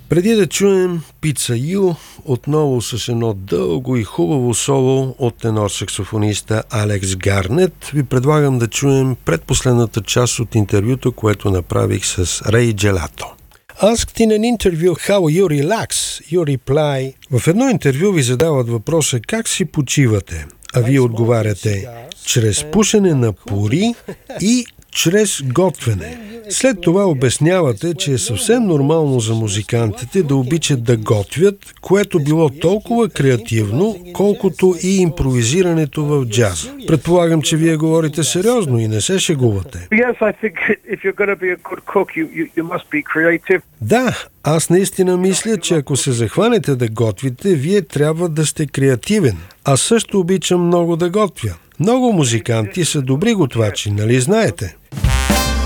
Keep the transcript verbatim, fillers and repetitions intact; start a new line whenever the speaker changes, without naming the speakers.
Преди да чуем Pizza You, отново с едно дълго и хубаво соло от тенор-саксофониста Алекс Гарнет, ви предлагам да чуем предпоследната част от интервюто, което направих с Рей Джелато. Asked in an interview how you relax, you reply. В едно интервю ви задават въпроса как си почивате, а вие отговаряте чрез пушене на пури и чрез готвене. След това обяснявате, че е съвсем нормално за музикантите да обичат да готвят, което било толкова креативно, колкото и импровизирането в джаза. Предполагам, че вие говорите сериозно и не се шегувате. Да, аз наистина мисля, че ако се захванете да готвите, вие трябва да сте креативен. Аз също обичам много да готвя. Много музиканти са добри готвачи, нали знаете?